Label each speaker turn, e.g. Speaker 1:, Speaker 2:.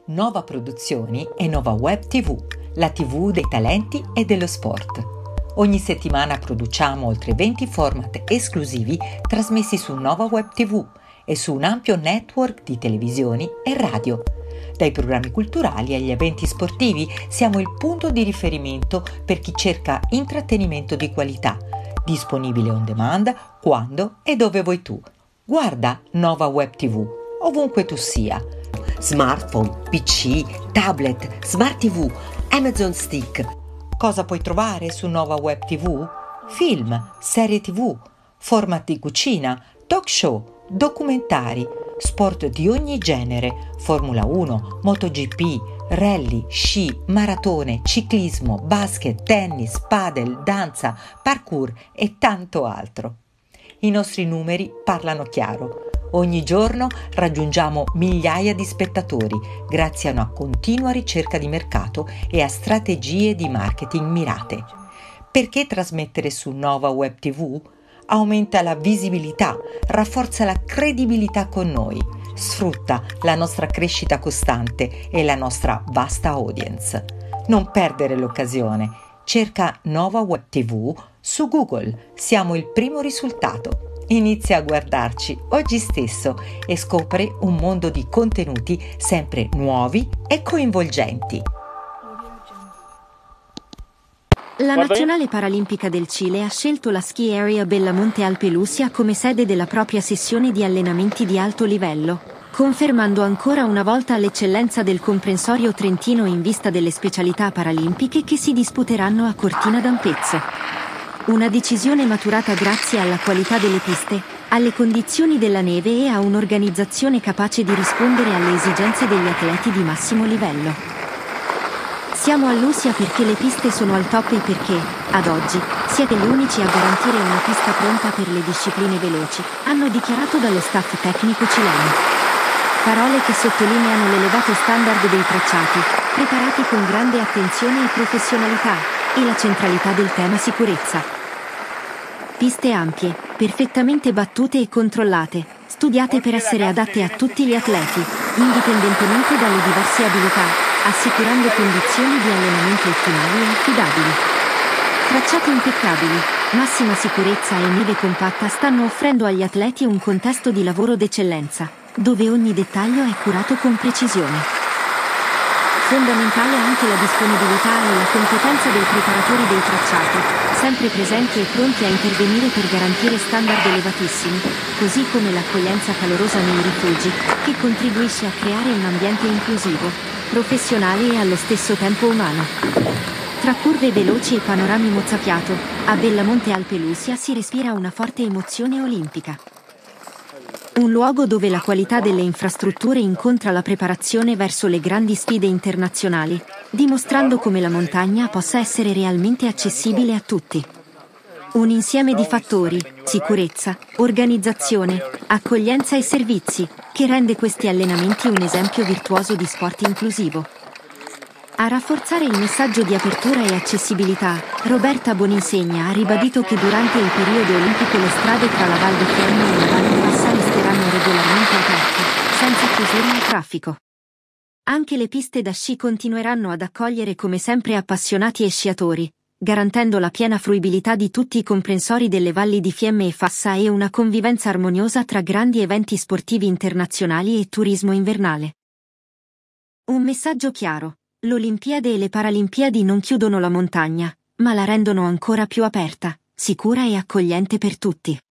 Speaker 1: Nova Produzioni e Nova Web TV, la TV dei talenti e dello sport. Ogni settimana produciamo oltre 20 format esclusivi trasmessi su Nova Web TV e su un ampio network di televisioni e radio. Dai programmi culturali agli eventi sportivi siamo il punto di riferimento per chi cerca intrattenimento di qualità, disponibile on demand quando e dove vuoi tu. Guarda Nova Web TV, ovunque tu sia. Smartphone, PC, tablet, Smart TV, Amazon Stick. Cosa puoi trovare su Nova Web TV? Film, serie TV, format di cucina, talk show, documentari, sport di ogni genere, Formula 1, MotoGP, rally, sci, maratone, ciclismo, basket, tennis, padel, danza, parkour e tanto altro. I nostri numeri parlano chiaro. Ogni giorno raggiungiamo migliaia di spettatori grazie a una continua ricerca di mercato e a strategie di marketing mirate. Perché trasmettere su Nova Web TV? Aumenta la visibilità, rafforza la credibilità con noi, sfrutta la nostra crescita costante e la nostra vasta audience. Non perdere l'occasione. Cerca Nova Web TV su Google. Siamo il primo risultato. Inizia a guardarci oggi stesso e scopri un mondo di contenuti sempre nuovi e coinvolgenti.
Speaker 2: La Nazionale Paralimpica del Cile ha scelto la Ski Area Bellamonte Alpe Lucia come sede della propria sessione di allenamenti di alto livello, confermando ancora una volta l'eccellenza del comprensorio trentino in vista delle specialità paralimpiche che si disputeranno a Cortina d'Ampezzo. Una decisione maturata grazie alla qualità delle piste, alle condizioni della neve e a un'organizzazione capace di rispondere alle esigenze degli atleti di massimo livello. Siamo a Lucia perché le piste sono al top e perché, ad oggi, siete gli unici a garantire una pista pronta per le discipline veloci, hanno dichiarato dallo staff tecnico cileno. Parole che sottolineano l'elevato standard dei tracciati, preparati con grande attenzione e professionalità, e la centralità del tema sicurezza. Piste ampie, perfettamente battute e controllate, studiate per essere adatte a tutti gli atleti, indipendentemente dalle diverse abilità, assicurando condizioni di allenamento ottimali e affidabili. Tracciati impeccabili, massima sicurezza e neve compatta stanno offrendo agli atleti un contesto di lavoro d'eccellenza, dove ogni dettaglio è curato con precisione. Fondamentale anche la disponibilità e la competenza dei preparatori dei tracciati, sempre presenti e pronti a intervenire per garantire standard elevatissimi, così come l'accoglienza calorosa nei rifugi, che contribuisce a creare un ambiente inclusivo, professionale e allo stesso tempo umano. Tra curve veloci e panorami mozzafiato, a Bellamonte Alpe Lucia si respira una forte emozione olimpica. Un luogo dove la qualità delle infrastrutture incontra la preparazione verso le grandi sfide internazionali, dimostrando come la montagna possa essere realmente accessibile a tutti. Un insieme di fattori, sicurezza, organizzazione, accoglienza e servizi, che rende questi allenamenti un esempio virtuoso di sport inclusivo. A rafforzare il messaggio di apertura e accessibilità, Roberta Boninsegna ha ribadito che durante il periodo olimpico le strade tra la Val di Fiemme e la Val di Massa resteranno regolarmente aperte, senza chiusure al traffico. Anche le piste da sci continueranno ad accogliere come sempre appassionati e sciatori, garantendo la piena fruibilità di tutti i comprensori delle valli di Fiemme e Fassa e una convivenza armoniosa tra grandi eventi sportivi internazionali e turismo invernale. Un messaggio chiaro. L'Olimpiade e le Paralimpiadi non chiudono la montagna, ma la rendono ancora più aperta, sicura e accogliente per tutti.